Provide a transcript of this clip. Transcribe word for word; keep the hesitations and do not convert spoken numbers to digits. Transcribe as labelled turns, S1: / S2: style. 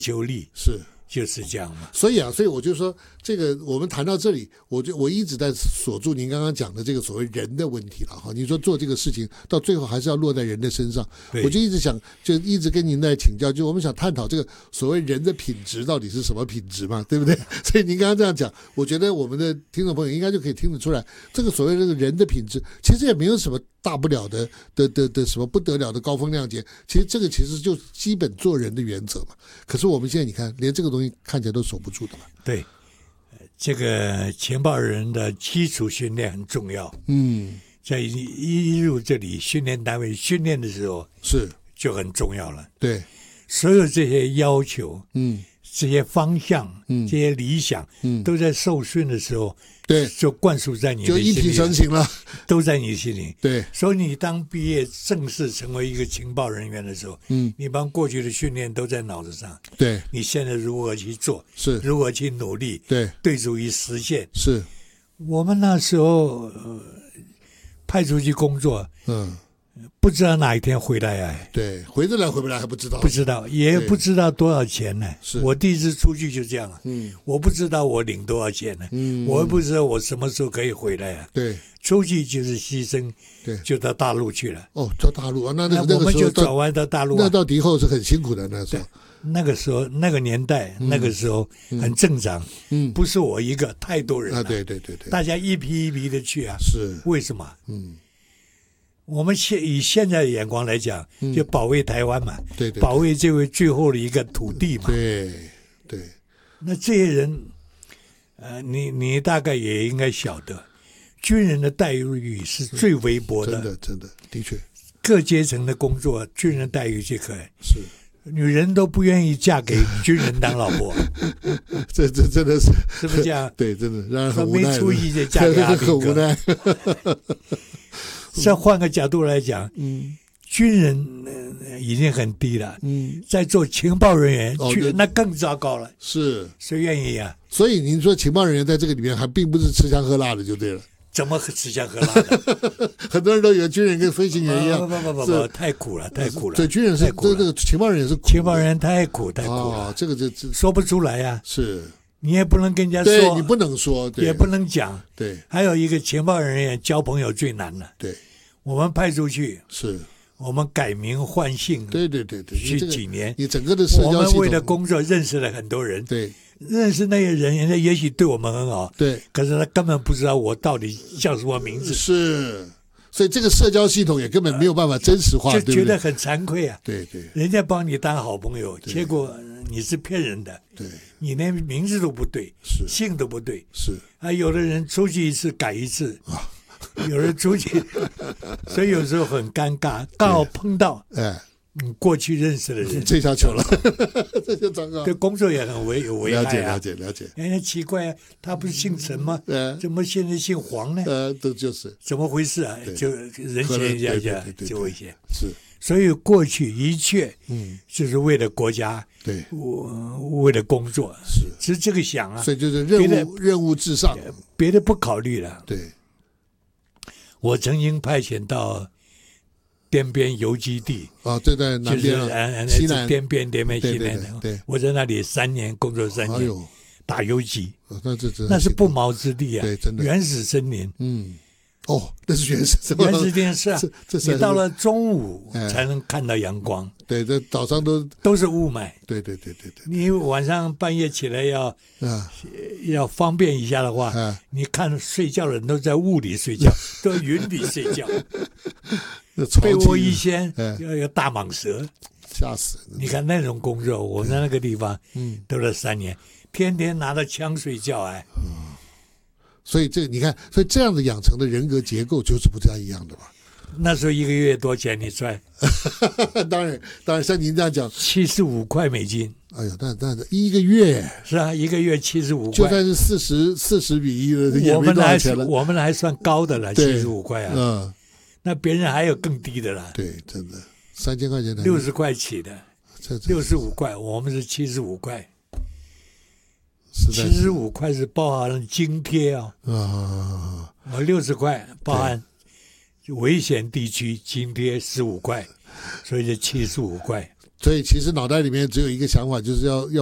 S1: 求力，
S2: 是。
S1: 就是这样嘛。
S2: 所以啊，所以我就说，这个我们谈到这里，我就我一直在锁住您刚刚讲的这个所谓人的问题了哈。你说做这个事情到最后还是要落在人的身上，我就一直想，就一直跟您在请教，就我们想探讨这个所谓人的品质到底是什么品质嘛，对不对？所以您刚刚这样讲，我觉得我们的听众朋友应该就可以听得出来，这个所谓的人的品质，其实也没有什么大不了的的的的什么不得了的高风亮节，其实这个其实就基本做人的原则嘛。可是我们现在你看，连这个东西看起来都守不住的嘛。
S1: 对，这个情报人的基础训练很重要。嗯，在一入这里训练单位训练的时候，
S2: 是就
S1: 很重要了。
S2: 对，
S1: 所有这些要求，嗯，这些方向，
S2: 嗯，
S1: 这些理想，嗯，都在受训的时候。
S2: 对，
S1: 就灌输在你的
S2: 心里，就一体成型了，
S1: 都在你心里。
S2: 对，
S1: 所以你当毕业正式成为一个情报人员的时候，嗯，你把过去的训练都在脑子上。
S2: 对，
S1: 你现在如何去做？
S2: 是
S1: 如何去努力？
S2: 对，
S1: 对足于实现。
S2: 是
S1: 我们那时候、呃、派出去工作，嗯。不知道哪一天回来啊？
S2: 对，回得来回不来还不知道，
S1: 不知道，也不知道多少钱呢。
S2: 是
S1: 我第一次出去就这样啊，嗯，我不知道我领多少钱呢，嗯，我也不知道我什么时候可以回来啊。
S2: 对，
S1: 出去就是牺牲，
S2: 对，
S1: 就到大陆去了。
S2: 哦，到大陆啊，那那
S1: 那我们就转弯到大陆、啊。
S2: 那到敌后是很辛苦的，那时候。
S1: 那个时候，那个年代，嗯、那个时候很正常，嗯，不是我一个，太多人了。
S2: 啊，对对对对，
S1: 大家一批一批的去啊。
S2: 是，
S1: 为什么？
S2: 嗯。
S1: 我们现以现在的眼光来讲，就保卫台湾嘛，
S2: 对对，
S1: 保卫这位最后的一个土地嘛，
S2: 对对。
S1: 那这些人，呃，你你大概也应该晓得，军人的待遇是最微薄的，
S2: 真的真的的确，
S1: 各阶层的工作，军人待遇最可爱，
S2: 是
S1: 女人都不愿意嫁给军人当老婆，
S2: 这这真的是
S1: 是不是这样？
S2: 对，真的让人很无奈，
S1: 没出息就嫁给阿兵哥，
S2: 很无奈。
S1: 再换个角度来讲，嗯，军人、呃、已经很低了，嗯，在做情报人员，哦、那更糟糕了。
S2: 是，
S1: 谁愿意啊？
S2: 所以您说情报人员在这个里面还并不是吃香喝辣的，就对了。
S1: 怎么吃香喝辣的？
S2: 很多人都以为军人跟飞行员一样，
S1: 不不不不不，太苦了，太苦了。
S2: 对，军人是这这个情报人员是苦，
S1: 情报人员太苦太苦了，
S2: 哦、这个这这
S1: 说不出来呀、啊。
S2: 是。
S1: 你也不能跟人家说，
S2: 对你不能说，
S1: 也不能讲。
S2: 对，
S1: 还有一个情报人员交朋友最难了。
S2: 对，
S1: 我们派出去，
S2: 是
S1: 我们改名换姓，
S2: 对对对对，
S1: 去几年，
S2: 你整个的社交系统，
S1: 我们为了工作认识了很多人，
S2: 对，
S1: 认识那些人，人家也许对我们很好，
S2: 对，
S1: 可是他根本不知道我到底叫什么名字，
S2: 是。所以这个社交系统也根本没有办法真实化，
S1: 就觉得很惭愧啊。
S2: 对对，
S1: 人家帮你当好朋友，结果你是骗人的。
S2: 对，
S1: 你连名字都不对，
S2: 是
S1: 姓都不对，
S2: 是
S1: 啊。有的人出去一次改一次，有人出去，所以有时候很尴尬。刚好碰到，哎。嗯，过去认识的人，
S2: 这下糗了，这就糟糕。
S1: 对工作也很危有危害啊。
S2: 了解了解了解。
S1: 哎，奇怪啊，他不是姓陈吗？
S2: 呃，
S1: 怎么现在姓黄呢？
S2: 呃，都就是
S1: 怎么回事啊？就人前一下下就危险。
S2: 是，
S1: 所以过去一切，嗯，就是为了国家，
S2: 对，
S1: 为了工作，
S2: 是，
S1: 是这个想啊。
S2: 所以就是任务任务至上，
S1: 别的不考虑了。
S2: 对，
S1: 我曾经派遣到滇边游击地
S2: 啊，这在南边啊，西南
S1: 滇边滇边西南的，
S2: 对，
S1: 我在那里三年工作三年，打游击，
S2: 那这
S1: 那是不毛之地啊，
S2: 对，真的
S1: 原始森林，
S2: 嗯，哦，那是原始
S1: 原始森林是啊，你到了中午才能看到阳光，
S2: 对，这早上都
S1: 都是雾霾，
S2: 对对对对对，
S1: 你晚上半夜起来要啊要方便一下的话，你看睡觉的人都在雾里睡觉，都在云里睡觉。被窝一掀，要有大蟒蛇，
S2: 吓死人！
S1: 你看那种工作，我在那个地方，嗯，都了三年，天天拿着枪睡觉，哎，
S2: 嗯，所以这你看，所以这样的养成的人格结构就是不太一样的嘛。
S1: 那时候一个月多钱你赚？
S2: 当然，当然，像您这样讲，
S1: 七十五块美金。
S2: 哎呦，那那一个月
S1: 是啊，一个月七十五块，
S2: 就算是四十四十比一的，也没多少钱了。
S1: 我们还算高的了，七十五块啊，
S2: 嗯。
S1: 那别人还有更低的啦，
S2: 对，真的三千块钱的，
S1: 六十块起的，六十五块，我们是七十五块，七十五块是包含了津贴啊，啊，我六十块包含危险地区津贴十五块，所以就七十五块。
S2: 所以其实脑袋里面只有一个想法，就是要要